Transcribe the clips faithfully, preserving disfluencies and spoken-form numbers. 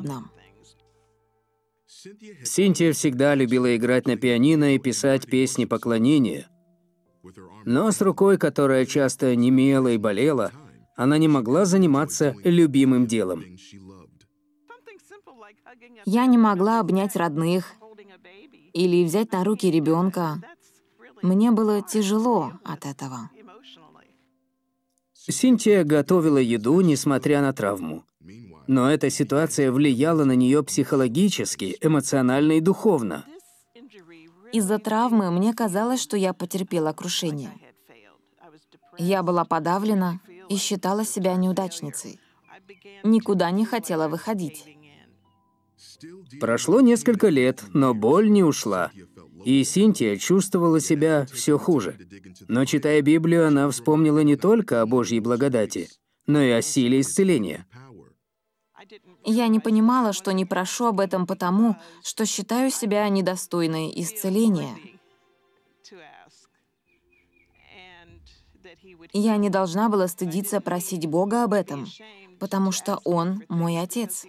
подобном. Синтия всегда любила играть на пианино и писать песни поклонения. Но с рукой, которая часто немела и болела, она не могла заниматься любимым делом. Я не могла обнять родных или взять на руки ребенка. Мне было тяжело от этого. Синтия готовила еду, несмотря на травму. Но эта ситуация влияла на нее психологически, эмоционально и духовно. Из-за травмы мне казалось, что я потерпела крушение. Я была подавлена и считала себя неудачницей. Никуда не хотела выходить. Прошло несколько лет, но боль не ушла. И Синтия чувствовала себя все хуже. Но, читая Библию, она вспомнила не только о Божьей благодати, но и о силе исцеления. Я не понимала, что не прошу об этом потому, что считаю себя недостойной исцеления. Я не должна была стыдиться просить Бога об этом, потому что Он мой Отец.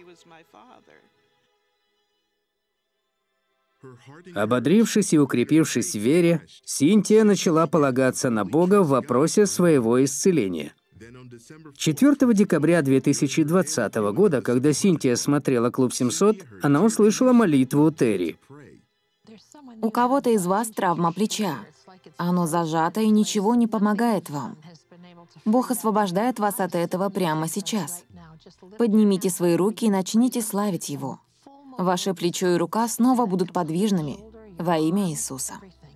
Ободрившись и укрепившись в вере, Синтия начала полагаться на Бога в вопросе своего исцеления. четвёртого декабря две тысячи двадцатого года, когда Синтия смотрела «Клуб семьсот», она услышала молитву Терри. У кого-то из вас травма плеча. Оно зажато и ничего не помогает вам. Бог освобождает вас от этого прямо сейчас. Поднимите свои руки и начните славить Его. Ваше плечо и рука снова будут подвижными во имя Иисуса.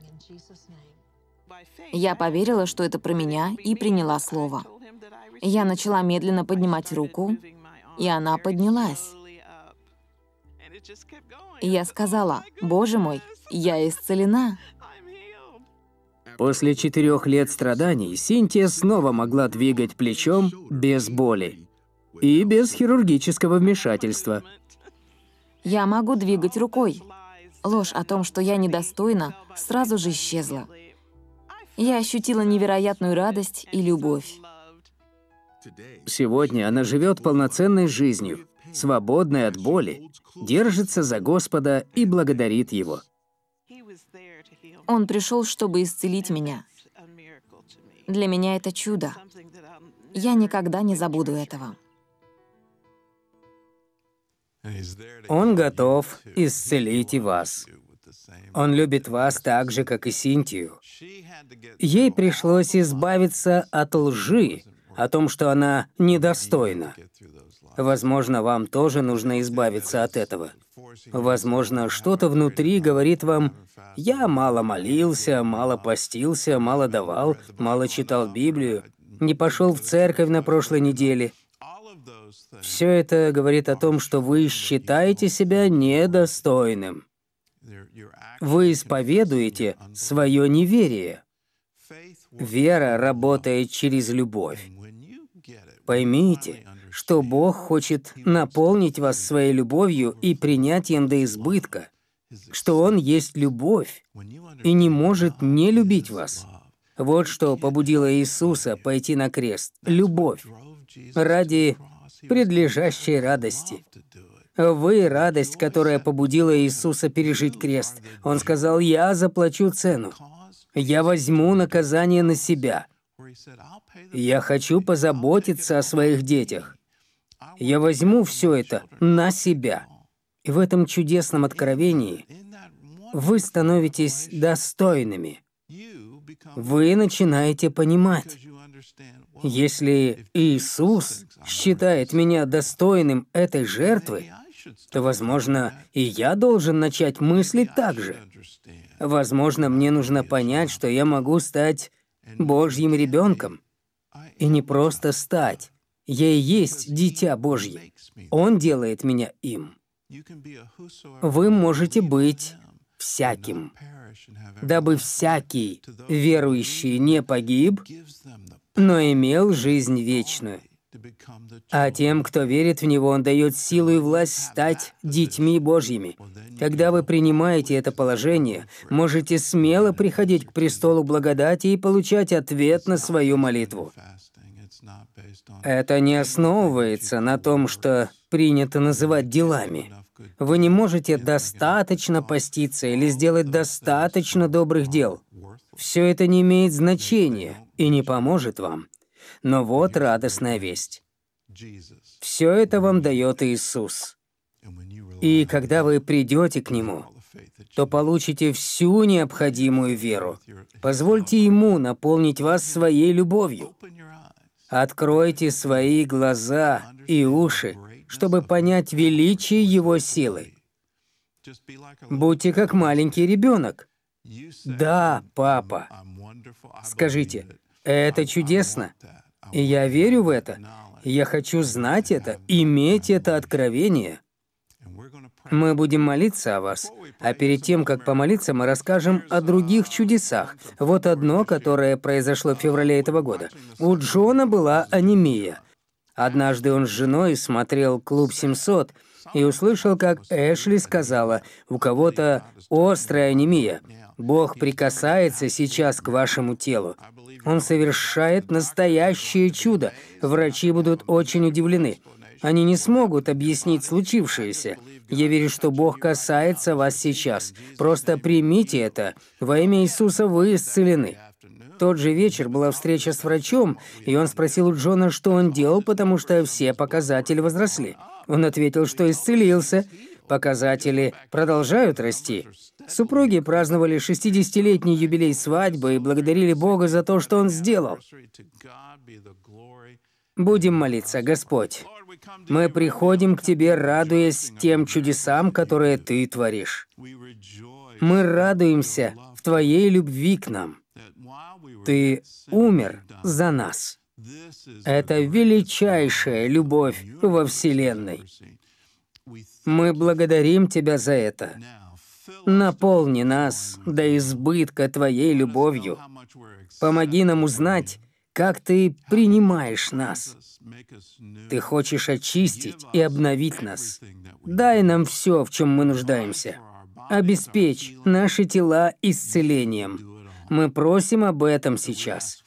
Я поверила, что это про меня, и приняла слово. Я начала медленно поднимать руку, и она поднялась. И я сказала: «Боже мой, я исцелена». После четырех лет страданий Синтия снова могла двигать плечом без боли и без хирургического вмешательства. Я могу двигать рукой. Ложь о том, что я недостойна, сразу же исчезла. Я ощутила невероятную радость и любовь. Сегодня она живет полноценной жизнью, свободной от боли, держится за Господа и благодарит Его. Он пришел, чтобы исцелить меня. Для меня это чудо. Я никогда не забуду этого. Он готов исцелить и вас. Он любит вас так же, как и Синтию. Ей пришлось избавиться от лжи о том, что она недостойна. Возможно, вам тоже нужно избавиться от этого. Возможно, что-то внутри говорит вам: «Я мало молился, мало постился, мало давал, мало читал Библию, не пошел в церковь на прошлой неделе». Все это говорит о том, что вы считаете себя недостойным. Вы исповедуете свое неверие. Вера работает через любовь. Поймите, что Бог хочет наполнить вас своей любовью и принятием до избытка, что Он есть любовь и не может не любить вас. Вот что побудило Иисуса пойти на крест — любовь ради предлежащей радости. Вы — радость, которая побудила Иисуса пережить крест. Он сказал: «Я заплачу цену. Я возьму наказание на себя. Я хочу позаботиться о своих детях. Я возьму все это на себя». И в этом чудесном откровении вы становитесь достойными. Вы начинаете понимать: если Иисус считает меня достойным этой жертвы, то, возможно, и я должен начать мыслить так же. Возможно, мне нужно понять, что я могу стать Божьим ребенком. И не просто стать. Я и есть дитя Божье. Он делает меня им. Вы можете быть всяким, дабы всякий верующий не погиб, но имел жизнь вечную. А тем, кто верит в Него, Он дает силу и власть стать детьми Божьими. Когда вы принимаете это положение, можете смело приходить к престолу благодати и получать ответ на свою молитву. Это не основывается на том, что принято называть делами. Вы не можете достаточно поститься или сделать достаточно добрых дел. Все это не имеет значения и не поможет вам. Но вот радостная весть. Все это вам дает Иисус. И когда вы придете к Нему, то получите всю необходимую веру. Позвольте Ему наполнить вас своей любовью. Откройте свои глаза и уши, чтобы понять величие Его силы. Будьте как маленький ребенок. Да, папа. Скажите, это чудесно. И я верю в это. Я хочу знать это, иметь это откровение. Мы будем молиться о вас, а перед тем, как помолиться, мы расскажем о других чудесах. Вот одно, которое произошло в феврале этого года. У Джона была анемия. Однажды он с женой смотрел «Клуб семьсот» и услышал, как Эшли сказала, «У кого-то острая анемия. Бог прикасается сейчас к вашему телу. Он совершает настоящее чудо. Врачи будут очень удивлены. Они не смогут объяснить случившееся. Я верю, что Бог касается вас сейчас. Просто примите это. Во имя Иисуса вы исцелены». В тот же вечер была встреча с врачом, и он спросил у Джона, что он делал, потому что все показатели возросли. Он ответил, что исцелился. Показатели продолжают расти. Супруги праздновали шестидесятилетний юбилей свадьбы и благодарили Бога за то, что Он сделал. Будем молиться, Господь. Мы приходим к Тебе, радуясь тем чудесам, которые Ты творишь. Мы радуемся в Твоей любви к нам. Ты умер за нас. Это величайшая любовь во Вселенной. Мы благодарим Тебя за это. Наполни нас до избытка Твоей любовью. Помоги нам узнать, как Ты принимаешь нас. Ты хочешь очистить и обновить нас. Дай нам все, в чем мы нуждаемся. Обеспечь наши тела исцелением. Мы просим об этом сейчас.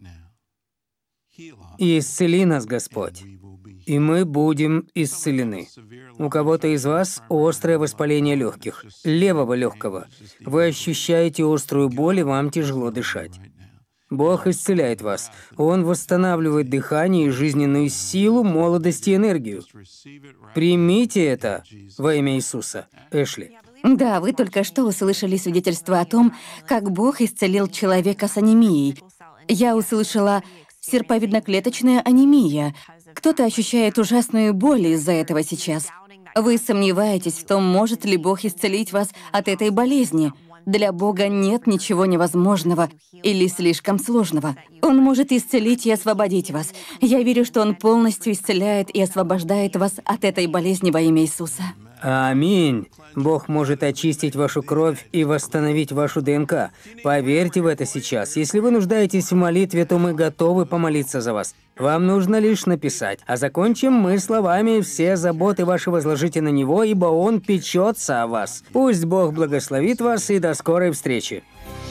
И исцели нас, Господь, и мы будем исцелены. У кого-то из вас острое воспаление легких, левого легкого. Вы ощущаете острую боль, и вам тяжело дышать. Бог исцеляет вас. Он восстанавливает дыхание и жизненную силу, молодость и энергию. Примите это во имя Иисуса. Эшли. Да, вы только что услышали свидетельство о том, как Бог исцелил человека с анемией. Я услышала серповидноклеточная анемия. Кто-то ощущает ужасную боль из-за этого сейчас. Вы сомневаетесь в том, может ли Бог исцелить вас от этой болезни. Для Бога нет ничего невозможного или слишком сложного. Он может исцелить и освободить вас. Я верю, что Он полностью исцеляет и освобождает вас от этой болезни во имя Иисуса. Аминь. Бог может очистить вашу кровь и восстановить вашу ДНК. Поверьте в это сейчас. Если вы нуждаетесь в молитве, то мы готовы помолиться за вас. Вам нужно лишь написать. А закончим мы словами: «Все заботы ваши возложите на Него, ибо Он печется о вас». Пусть Бог благословит вас и до скорой встречи.